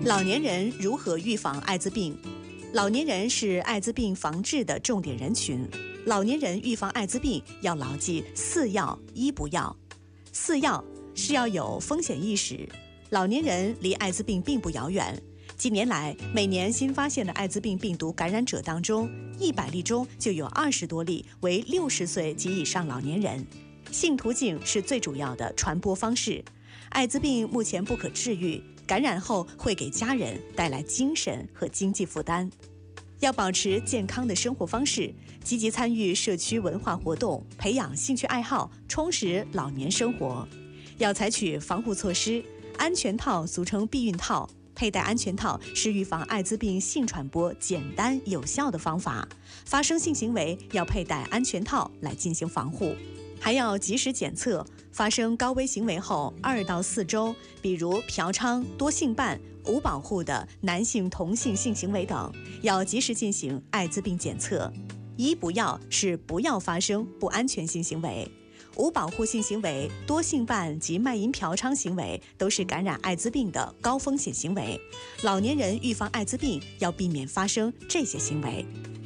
老年人如何预防艾滋病？老年人是艾滋病防治的重点人群。老年人预防艾滋病要牢记4要1不要。4要是要有风险意识。老年人离艾滋病并不遥远。近年来，每年新发现的艾滋病病毒感染者当中，100例中就有20多例为60岁及以上老年人。性途径是最主要的传播方式。艾滋病目前不可治愈，感染后会给家人带来精神和经济负担。要保持健康的生活方式，积极参与社区文化活动，培养兴趣爱好，充实老年生活。要采取防护措施，安全套俗称避孕套，佩戴安全套是预防艾滋病性传播简单有效的方法。发生性行为要佩戴安全套来进行防护。还要及时检测，发生高危行为后2到4周，比如嫖娼、多性伴、无保护的男性同性性行为等，要及时进行艾滋病检测。1不要是不要发生不安全性行为。无保护性行为、多性伴及卖淫嫖娼行为都是感染艾滋病的高风险行为。老年人预防艾滋病要避免发生这些行为。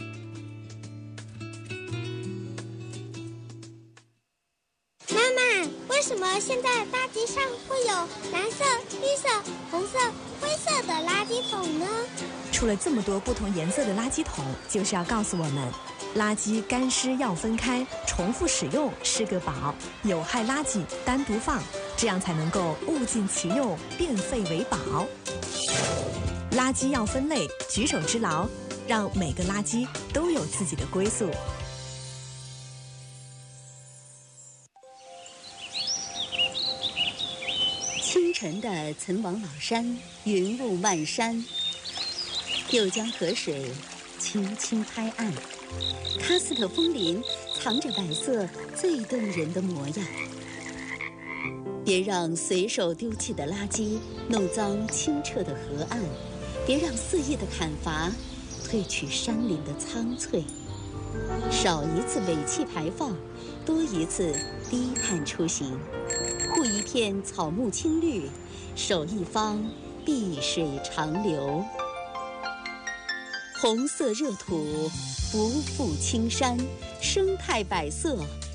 为什么现在大街上会有蓝色、绿色、红色、灰色的垃圾桶呢？ 出了这么多不同颜色的垃圾桶，就是要告诉我们，垃圾干湿要分开，重复使用是个宝，有害垃圾单独放，这样才能够物尽其用，变废为宝。垃圾要分类，举手之劳，让每个垃圾都有自己的归宿。 清晨的岑王老山，云雾漫山，又江河水轻轻拍岸，喀斯特枫林藏着百色最动人的模样。别让随手丢弃的垃圾弄脏清澈的河岸，别让肆意的砍伐褪去山林的苍翠。少一次尾气排放，多一次低碳出行。护一片草木青绿，守一方碧水长流。红色热土不负青山，生态百色